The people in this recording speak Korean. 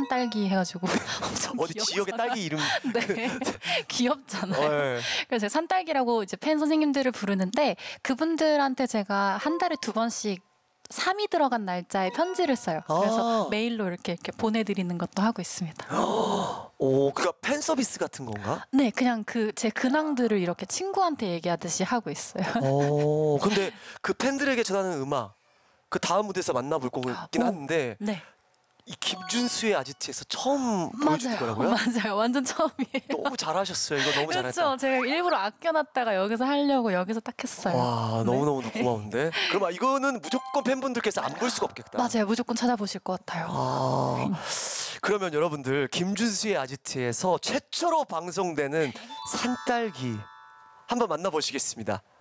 산딸기 해가지고 엄청 어디 지역의 딸기 이름. 네. 귀엽잖아요. 네. 그래서 제가 산딸기라고 이제 팬 선생님들을 부르는데 그분들한테 제가 한 달에 2번씩 3이 들어간 날짜에 편지를 써요. 그래서 메일로 이렇게 보내드리는 것도 하고 있습니다. 오, 그러니까 팬 서비스 같은 건가? 네, 그냥 제 근황들을 이렇게 친구한테 얘기하듯이 하고 있어요. 오, 근데 그 팬들에게 전하는 음악, 그 다음 무대에서 만나볼 거긴 한데, 네. 이 김준수의 아지트에서 처음 보여주는 거라고요? 맞아요. 완전 처음이에요. 너무 잘하셨어요. 이거 너무 잘했다. 그렇죠. 제가 일부러 아껴놨다가 여기서 하려고 여기서 딱 했어요. 와, 너무너무 고마운데? 그럼 이거는 무조건 팬분들께서 안 볼 수가 없겠다. 맞아요. 무조건 찾아보실 것 같아요. 그러면 여러분들 김준수의 아지트에서 최초로 방송되는 산딸기 한번 만나보시겠습니다.